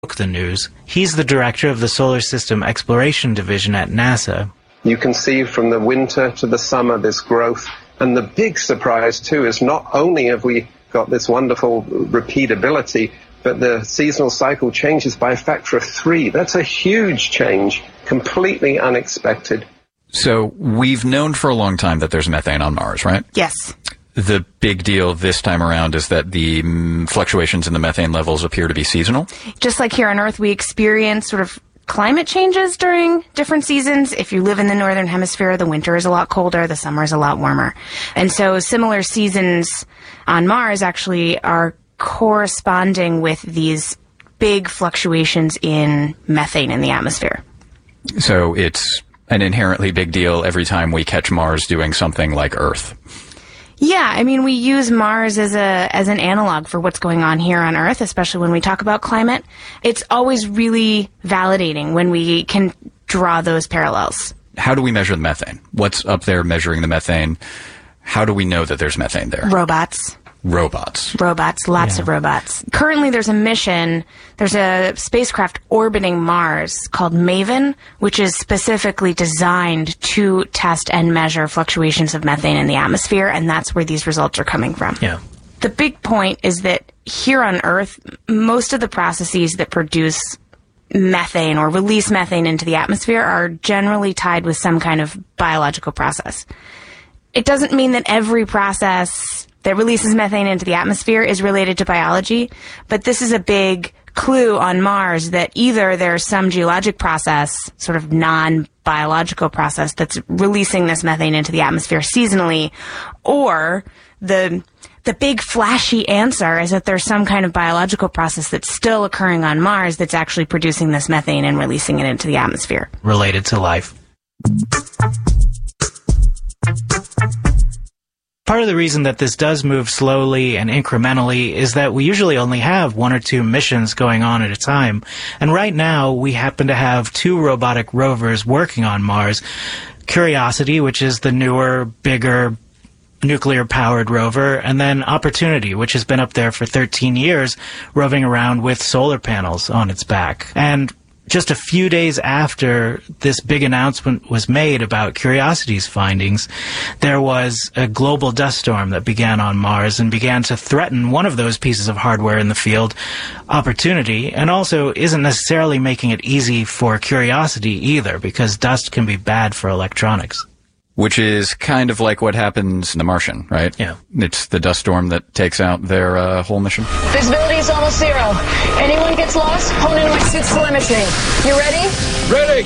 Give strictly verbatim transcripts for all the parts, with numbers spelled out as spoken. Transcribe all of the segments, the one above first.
broke the news. He's the director of the Solar System Exploration Division at NASA. You can see from the winter to the summer this growth. And the big surprise, too, is not only have we got this wonderful repeatability, but the seasonal cycle changes by a factor of three. That's a huge change, completely unexpected. So we've known for a long time that there's methane on Mars, right? Yes. The big deal this time around is that the mm, fluctuations in the methane levels appear to be seasonal. Just like here on Earth, we experience sort of climate changes during different seasons. If you live in the northern hemisphere, the winter is a lot colder, the summer is a lot warmer. And so similar seasons on Mars actually are corresponding with these big fluctuations in methane in the atmosphere. So it's an inherently big deal every time we catch Mars doing something like Earth. Yeah, I mean, we use Mars as a as an analog for what's going on here on Earth, especially when we talk about climate. It's always really validating when we can draw those parallels. How do we measure the methane? What's up there measuring the methane? How do we know that there's methane there? Robots. Robots. Robots, lots Yeah. of robots. Currently, there's a mission, there's a spacecraft orbiting Mars called MAVEN, which is specifically designed to test and measure fluctuations of methane in the atmosphere, and that's where these results are coming from. Yeah. The big point is that here on Earth, most of the processes that produce methane or release methane into the atmosphere are generally tied with some kind of biological process. It doesn't mean that every process that releases methane into the atmosphere is related to biology, but this is a big clue on Mars that either there's some geologic process, sort of non-biological process, that's releasing this methane into the atmosphere seasonally, or the the big flashy answer is that there's some kind of biological process that's still occurring on Mars that's actually producing this methane and releasing it into the atmosphere. Related to life. Part of the reason that this does move slowly and incrementally is that we usually only have one or two missions going on at a time. And right now, we happen to have two robotic rovers working on Mars. Curiosity, which is the newer, bigger, nuclear-powered rover, and then Opportunity, which has been up there for thirteen years, roving around with solar panels on its back. And just a few days after this big announcement was made about Curiosity's findings, there was a global dust storm that began on Mars and began to threaten one of those pieces of hardware in the field, Opportunity, and also isn't necessarily making it easy for Curiosity either, because dust can be bad for electronics. Which is kind of like what happens in The Martian, right? Yeah. It's the dust storm that takes out their uh, whole mission. Visibility is almost zero. Anyone gets lost, hone into my suit's telemetry. You ready? Ready!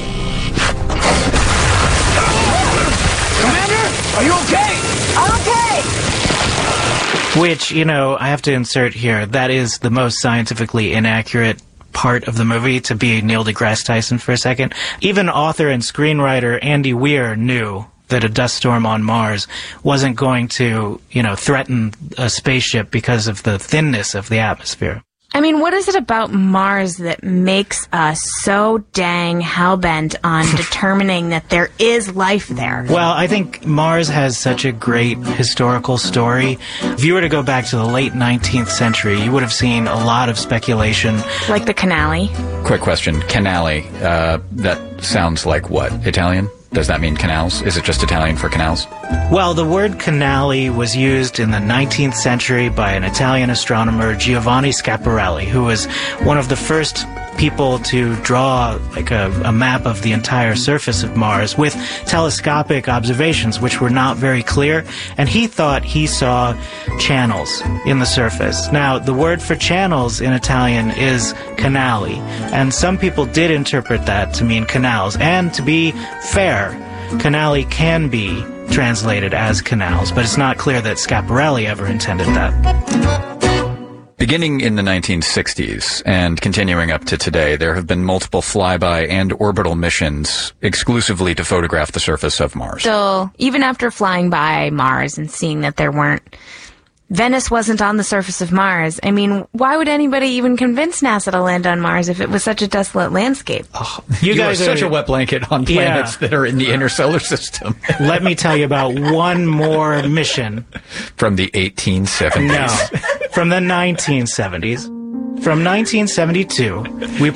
Commander, are you okay? I'm okay! Which, you know, I have to insert here, that is the most scientifically inaccurate part of the movie, to be Neil deGrasse Tyson for a second. Even author and screenwriter Andy Weir knew that a dust storm on Mars wasn't going to, you know, threaten a spaceship because of the thinness of the atmosphere. I mean, what is it about Mars that makes us so dang hell-bent on determining that there is life there? Well, I think Mars has such a great historical story. If you were to go back to the late nineteenth century, you would have seen a lot of speculation. Like the Canali? Quick question. Canali, uh, that sounds like what? Italian? Does that mean canals? Is it just Italian for canals? Well, the word canali was used in the nineteenth century by an Italian astronomer, Giovanni Schiaparelli, who was one of the first people to draw like a, a map of the entire surface of Mars with telescopic observations, which were not very clear, and he thought he saw channels in the surface. Now, the word for channels in Italian is canali, and some people did interpret that to mean canals, and to be fair, canali can be translated as canals, but it's not clear that Schiaparelli ever intended that. Beginning in the nineteen sixties and continuing up to today, there have been multiple flyby and orbital missions exclusively to photograph the surface of Mars. So, even after flying by Mars and seeing that there weren't Venice wasn't on the surface of Mars. I mean, why would anybody even convince NASA to land on Mars if it was such a desolate landscape? Oh, you, you guys are such a wet blanket on planets yeah. that are in the inner solar system. Let me tell you about one more mission. From the eighteen seventies. No, from the nineteen seventies. From nineteen seventy-two, we